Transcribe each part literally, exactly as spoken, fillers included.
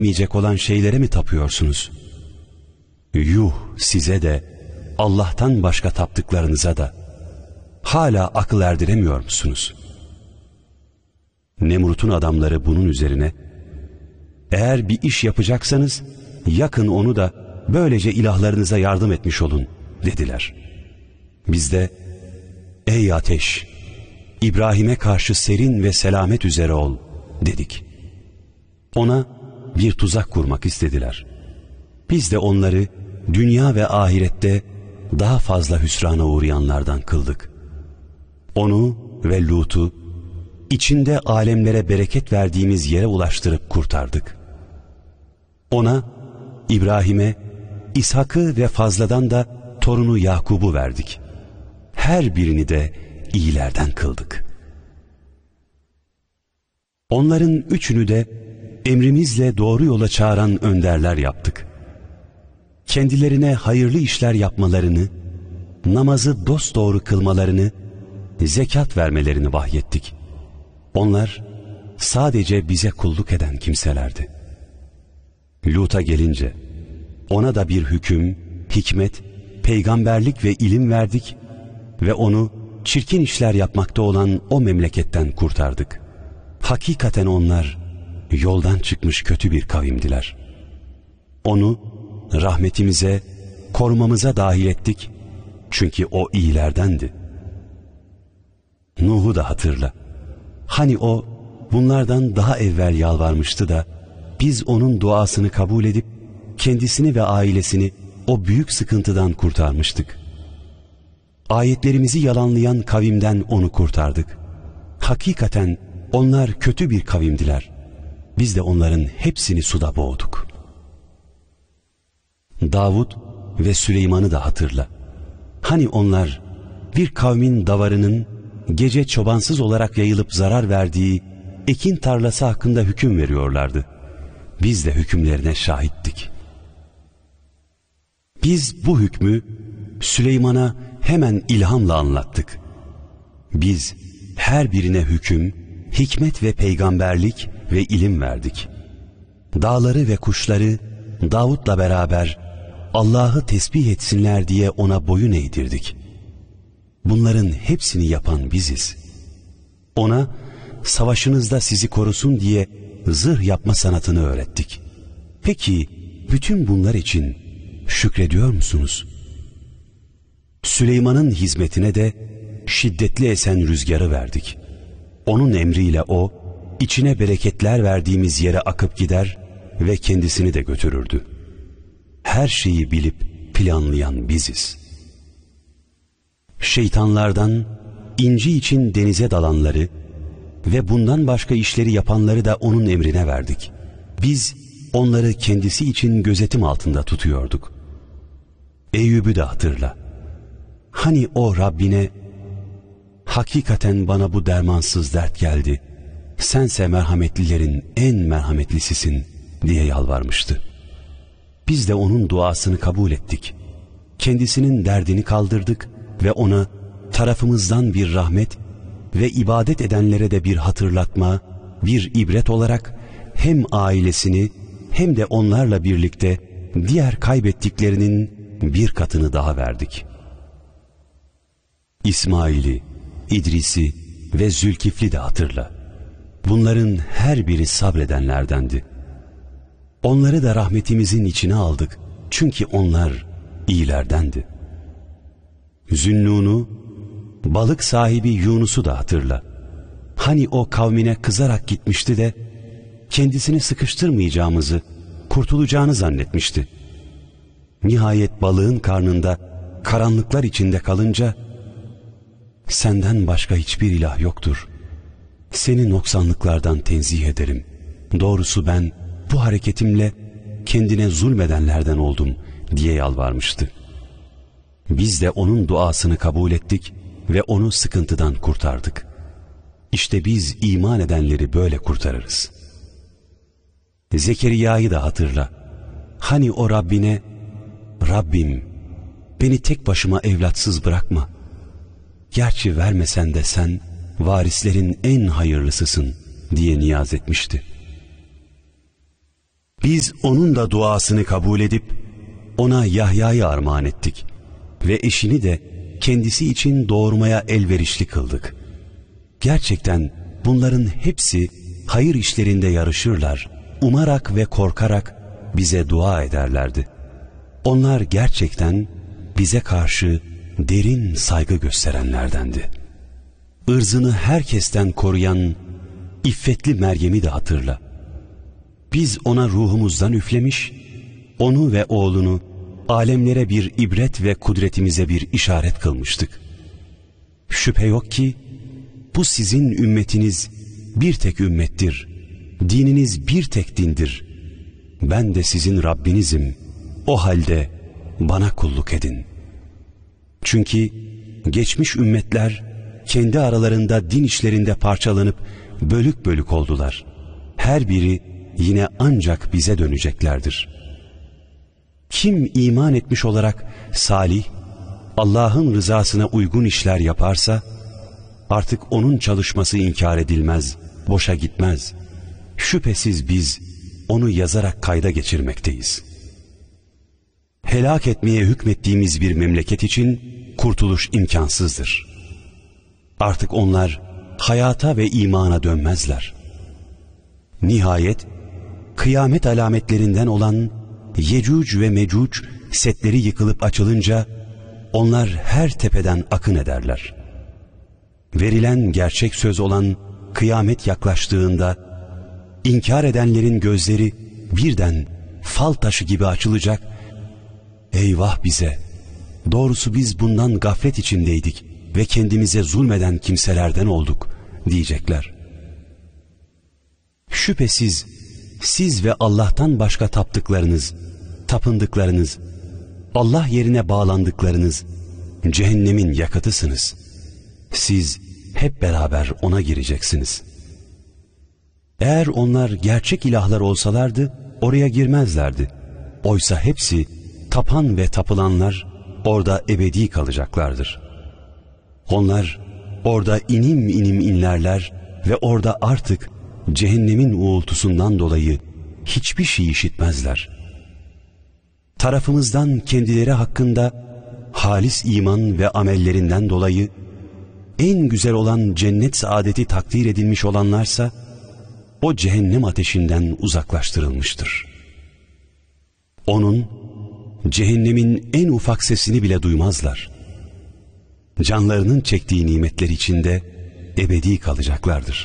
Yiyecek olan şeylere mi tapıyorsunuz? Yuh size de, Allah'tan başka taptıklarınıza da. Hala akıl erdiremiyor musunuz? Nemrut'un adamları bunun üzerine, eğer bir iş yapacaksanız, yakın onu da böylece ilahlarınıza yardım etmiş olun dediler. Biz de, ey ateş, İbrahim'e karşı serin ve selamet üzere ol dedik. Ona bir tuzak kurmak istediler. Biz de onları dünya ve ahirette daha fazla hüsrana uğrayanlardan kıldık. Onu ve Lut'u içinde alemlere bereket verdiğimiz yere ulaştırıp kurtardık. Ona, İbrahim'e, İshak'ı ve fazladan da torunu Yakub'u verdik. Her birini de iyilerden kıldık. Onların üçünü de emrimizle doğru yola çağıran önderler yaptık. Kendilerine hayırlı işler yapmalarını, namazı dosdoğru kılmalarını, zekat vermelerini vahyettik. Onlar sadece bize kulluk eden kimselerdi. Lut'a gelince, ona da bir hüküm, hikmet, peygamberlik ve ilim verdik ve onu çirkin işler yapmakta olan o memleketten kurtardık. Hakikaten onlar yoldan çıkmış kötü bir kavimdiler. Onu rahmetimize, korumamıza dahil ettik çünkü o iyilerdendi. Nuh'u da hatırla. Hani o bunlardan daha evvel yalvarmıştı da biz onun duasını kabul edip kendisini ve ailesini o büyük sıkıntıdan kurtarmıştık. Ayetlerimizi yalanlayan kavimden onu kurtardık. Hakikaten onlar kötü bir kavimdiler. Biz de onların hepsini suda boğduk. Davud ve Süleyman'ı da hatırla. Hani onlar bir kavmin davarının gece çobansız olarak yayılıp zarar verdiği ekin tarlası hakkında hüküm veriyorlardı. Biz de hükümlerine şahittik. Biz bu hükmü Süleyman'a hemen ilhamla anlattık. Biz her birine hüküm, hikmet ve peygamberlik ve ilim verdik. Dağları ve kuşları Davud'la beraber Allah'ı tesbih etsinler diye ona boyun eğdirdik. Bunların hepsini yapan biziz. Ona savaşınızda sizi korusun diye zırh yapma sanatını öğrettik. Peki bütün bunlar için şükrediyor musunuz? Süleyman'ın hizmetine de şiddetli esen rüzgarı verdik. Onun emriyle o, içine bereketler verdiğimiz yere akıp gider ve kendisini de götürürdü. Her şeyi bilip planlayan biziz. Şeytanlardan inci için denize dalanları ve bundan başka işleri yapanları da onun emrine verdik. Biz onları kendisi için gözetim altında tutuyorduk. Eyyub'u da hatırla. Hani o Rabbine, hakikaten bana bu dermansız dert geldi, sense merhametlilerin en merhametlisisin diye yalvarmıştı. Biz de onun duasını kabul ettik. Kendisinin derdini kaldırdık ve ona tarafımızdan bir rahmet ve ibadet edenlere de bir hatırlatma, bir ibret olarak hem ailesini hem de onlarla birlikte diğer kaybettiklerinin bir katını daha verdik. İsmail'i, İdris'i ve Zülkifli de hatırla. Bunların her biri sabredenlerdendi. Onları da rahmetimizin içine aldık çünkü onlar iyilerdendi. Zünnun'u, balık sahibi Yunus'u da hatırla. Hani o kavmine kızarak gitmişti de kendisini sıkıştırmayacağımızı, kurtulacağını zannetmişti. Nihayet balığın karnında karanlıklar içinde kalınca, senden başka hiçbir ilah yoktur. Seni noksanlıklardan tenzih ederim. Doğrusu ben bu hareketimle kendine zulmedenlerden oldum diye yalvarmıştı. Biz de onun duasını kabul ettik ve onu sıkıntıdan kurtardık. İşte biz iman edenleri böyle kurtarırız. Zekeriya'yı da hatırla. Hani o Rabbine, Rabbim beni tek başıma evlatsız bırakma. Gerçi vermesen de sen varislerin en hayırlısısın diye niyaz etmişti. Biz onun da duasını kabul edip ona Yahya'yı armağan ettik ve eşini de kendisi için doğurmaya elverişli kıldık. Gerçekten bunların hepsi hayır işlerinde yarışırlar, umarak ve korkarak bize dua ederlerdi. Onlar gerçekten bize karşı derin saygı gösterenlerdendi. Irzını herkesten koruyan iffetli Meryem'i de hatırla. Biz ona ruhumuzdan üflemiş, onu ve oğlunu alemlere bir ibret ve kudretimize bir işaret kılmıştık. Şüphe yok ki bu sizin ümmetiniz bir tek ümmettir, dininiz bir tek dindir. Ben de sizin Rabbinizim, o halde bana kulluk edin. Çünkü geçmiş ümmetler kendi aralarında din işlerinde parçalanıp bölük bölük oldular. Her biri yine ancak bize döneceklerdir. Kim iman etmiş olarak salih, Allah'ın rızasına uygun işler yaparsa, artık onun çalışması inkar edilmez, boşa gitmez. Şüphesiz biz onu yazarak kayda geçirmekteyiz. Helak etmeye hükmettiğimiz bir memleket için kurtuluş imkansızdır. Artık onlar hayata ve imana dönmezler. Nihayet kıyamet alametlerinden olan Yecüc ve Mecüc setleri yıkılıp açılınca onlar her tepeden akın ederler. Verilen gerçek söz olan kıyamet yaklaştığında inkar edenlerin gözleri birden fal taşı gibi açılacak. Eyvah bize! Doğrusu biz bundan gaflet içindeydik ve kendimize zulmeden kimselerden olduk diyecekler. Şüphesiz siz ve Allah'tan başka taptıklarınız, tapındıklarınız, Allah yerine bağlandıklarınız cehennemin yakıtısınız. Siz hep beraber ona gireceksiniz. Eğer onlar gerçek ilahlar olsalardı oraya girmezlerdi. Oysa hepsi tapan ve tapılanlar orada ebedi kalacaklardır. Onlar orada inim inim inlerler ve orada artık cehennemin uğultusundan dolayı hiçbir şey işitmezler. Tarafımızdan kendileri hakkında halis iman ve amellerinden dolayı en güzel olan cennet saadeti takdir edilmiş olanlarsa o cehennem ateşinden uzaklaştırılmıştır. Onun, cehennemin en ufak sesini bile duymazlar. Canlarının çektiği nimetler içinde ebedi kalacaklardır.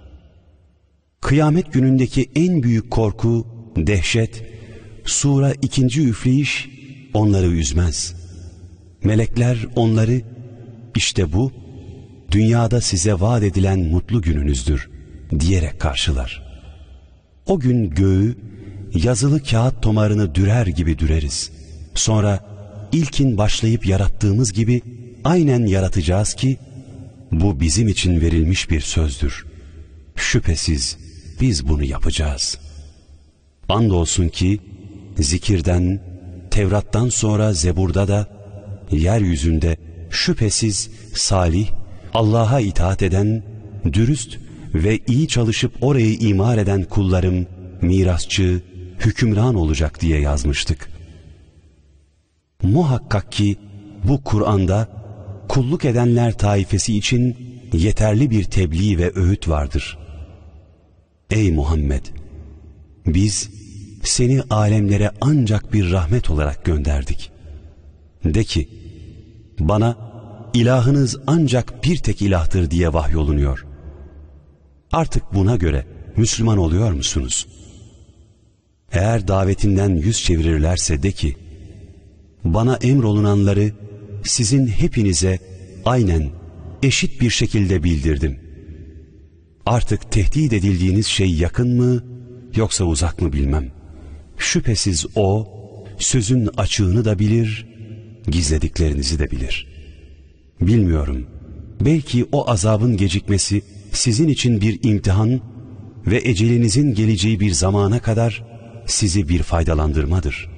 Kıyamet günündeki en büyük korku, dehşet, sura ikinci üfleyiş onları üzmez. Melekler onları, işte bu, dünyada size vaat edilen mutlu gününüzdür diyerek karşılar. O gün göğü, yazılı kağıt tomarını dürer gibi düreriz. Sonra ilkin başlayıp yarattığımız gibi aynen yaratacağız ki, bu bizim için verilmiş bir sözdür. Şüphesiz biz bunu yapacağız. Andolsun ki zikirden, Tevrat'tan sonra Zebur'da da yeryüzünde şüphesiz salih, Allah'a itaat eden, dürüst ve iyi çalışıp orayı imar eden kullarım mirasçı, hükümran olacak diye yazmıştık. Muhakkak ki bu Kur'an'da kulluk edenler taifesi için yeterli bir tebliğ ve öğüt vardır. Ey Muhammed! Biz seni alemlere ancak bir rahmet olarak gönderdik. De ki, bana ilahınız ancak bir tek ilahtır diye vahyolunuyor. Artık buna göre Müslüman oluyor musunuz? Eğer davetinden yüz çevirirlerse de ki, bana emrolunanları sizin hepinize aynen eşit bir şekilde bildirdim. Artık tehdit edildiğiniz şey yakın mı yoksa uzak mı bilmem. Şüphesiz o sözün açığını da bilir, gizlediklerinizi de bilir. Bilmiyorum, belki o azabın gecikmesi sizin için bir imtihan ve ecelinizin geleceği bir zamana kadar sizi bir faydalandırmadır.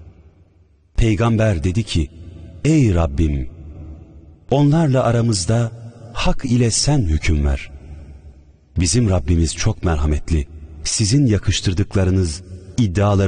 Peygamber dedi ki, ey Rabbim! Onlarla aramızda hak ile sen hüküm ver. Bizim Rabbimiz çok merhametli, sizin yakıştırdıklarınız iddiaları